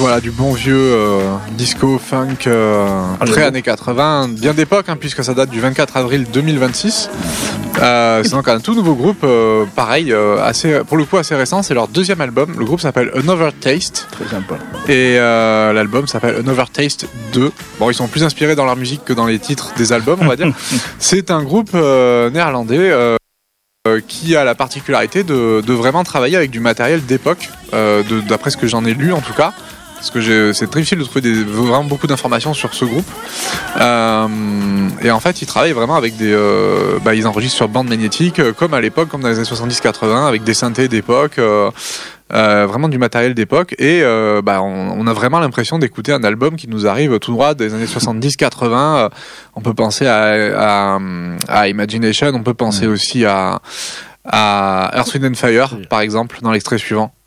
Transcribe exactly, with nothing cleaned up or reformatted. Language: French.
voilà, du bon vieux euh, disco, funk, euh, Ah, très j'avoue. années quatre-vingts, bien d'époque, hein, puisque ça date du vingt-quatre avril deux mille vingt-six. Euh, c'est donc un tout nouveau groupe, euh, pareil, euh, assez, pour le coup assez récent, c'est leur deuxième album. Le groupe s'appelle Another Taste. Très sympa. Et euh, l'album s'appelle Another Taste deux. Bon, ils sont plus inspirés dans leur musique que dans les titres des albums, on va dire. C'est un groupe euh, néerlandais euh, euh, qui a la particularité de, de vraiment travailler avec du matériel d'époque, euh, de, d'après ce que j'en ai lu en tout cas. Parce que j'ai, c'est très difficile de trouver des, vraiment beaucoup d'informations sur ce groupe. Euh, et en fait, ils travaillent vraiment avec des... Euh, bah, ils enregistrent sur bande magnétique, euh, comme à l'époque, comme dans les années soixante-dix quatre-vingts, avec des synthés d'époque, euh, euh, vraiment du matériel d'époque. Et euh, bah, on, on a vraiment l'impression d'écouter un album qui nous arrive tout droit des années soixante-dix quatre-vingts. Euh, on peut penser à, à, à Imagination, on peut penser mmh. aussi à, à Earth, Wind and Fire, par exemple, dans l'extrait suivant.